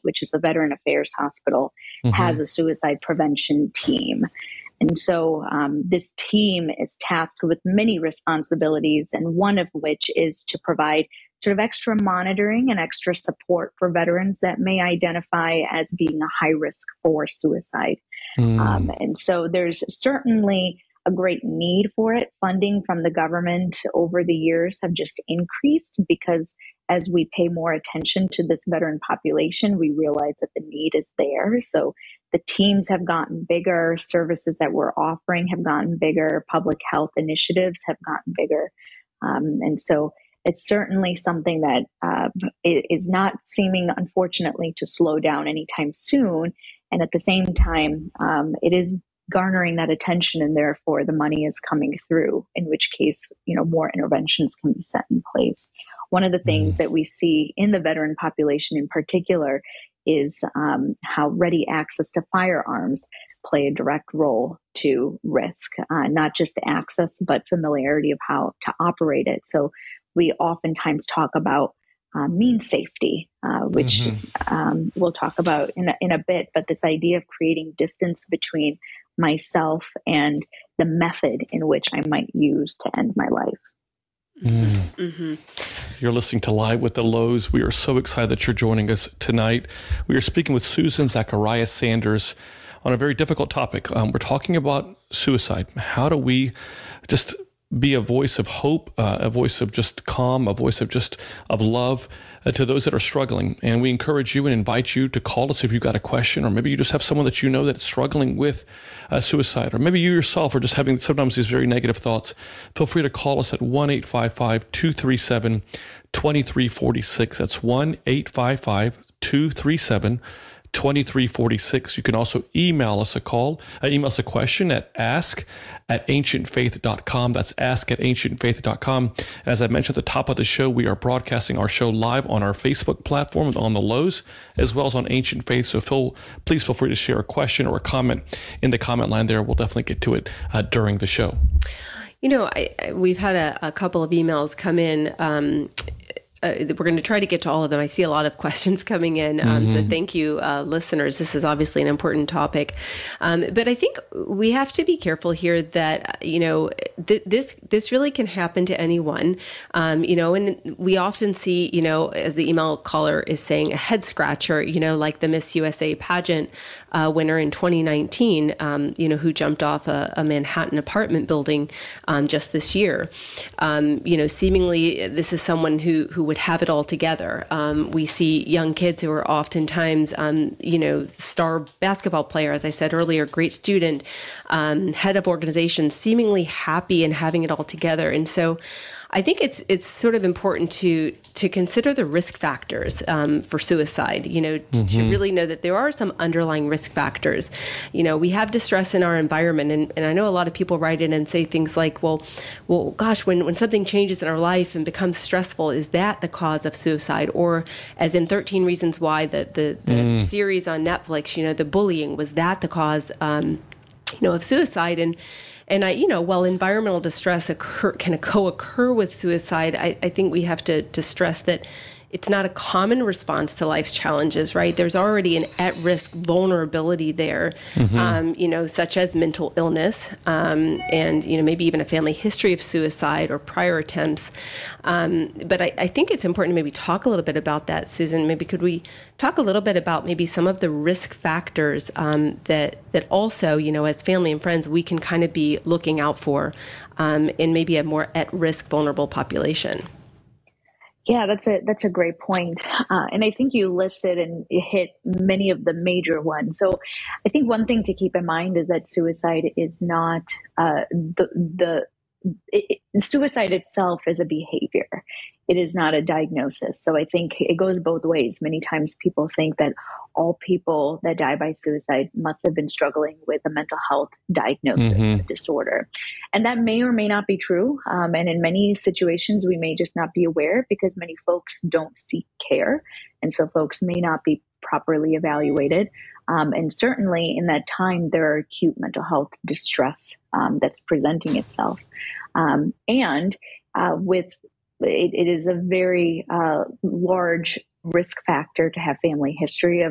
which is the Veteran Affairs Hospital, has a suicide prevention team. And so this team is tasked with many responsibilities, and one of which is to provide sort of extra monitoring and extra support for veterans that may identify as being a high risk for suicide. And so there's certainly a great need for it. Funding from the government over the years have just increased because as we pay more attention to this veteran population, we realize that the need is there. So the teams have gotten bigger, services that we're offering have gotten bigger, public health initiatives have gotten bigger. And so it's certainly something that is not seeming, unfortunately, to slow down anytime soon. And at the same time, it is garnering that attention, and therefore the money is coming through, in which case, more interventions can be set in place. One of the things that we see in the veteran population in particular is how ready access to firearms play a direct role to risk, not just the access, but familiarity of how to operate it. So we oftentimes talk about mean safety, which we'll talk about in a bit, but this idea of creating distance between myself and the method in which I might use to end my life. You're listening to Live with the Lows. We are so excited that you're joining us tonight. We are speaking with Susan Zacharias Sanders on a very difficult topic. We're talking about suicide. How do we just be a voice of hope, a voice of just calm, a voice of love to those that are struggling? And we encourage you and invite you to call us if you've got a question, or maybe you just have someone that you know that's struggling with suicide, or maybe you yourself are just having sometimes these very negative thoughts. Feel free to call us at 1-855-237-2346. That's 1-855-237-2346. You can also email us a question at ask@ancientfaith.com. That's ask@ancientfaith.com. As I mentioned at the top of the show, we are broadcasting our show live on our Facebook platform on the Lows, as well as on Ancient Faith. So please feel free to share a question or a comment in the comment line there. We'll definitely get to it during the show. We've had a couple of emails come in. We're going to try to get to all of them. I see a lot of questions coming in. So thank you, listeners. This is obviously an important topic. But I think we have to be careful here that, this really can happen to anyone. And we often see, as the email caller is saying, a head scratcher, like the Miss USA pageant winner in 2019, who jumped off a Manhattan apartment building just this year. Seemingly this is someone who would have it all together. We see young kids who are oftentimes, star basketball player, as I said earlier, great student, head of organization, seemingly happy and having it all together. And so I think it's sort of important to consider the risk factors for suicide, to really know that there are some underlying risk factors. We have distress in our environment. And I know a lot of people write in and say things like, well, gosh, when something changes in our life and becomes stressful, is that the cause of suicide? Or as in 13 Reasons Why, the series on Netflix, the bullying, was that the cause, of suicide? And while environmental distress can co-occur with suicide, I think we have to stress that it's not a common response to life's challenges, right? There's already an at-risk vulnerability there, such as mental illness, and maybe even a family history of suicide or prior attempts. But I think it's important to maybe talk a little bit about that, Susan. Maybe could we talk a little bit about maybe some of the risk factors that also, as family and friends, we can kind of be looking out for in maybe a more at-risk, vulnerable population? Yeah, that's a great point. And I think you listed and hit many of the major ones. So I think one thing to keep in mind is that suicide is not suicide itself is a behavior. It is not a diagnosis. So I think it goes both ways. Many times people think that all people that die by suicide must have been struggling with a mental health diagnosis, a disorder. And that may or may not be true. And in many situations, we may just not be aware because many folks don't seek care. And so folks may not be properly evaluated. And certainly in that time, there are acute mental health distress that's presenting itself. It is a very large risk factor to have family history of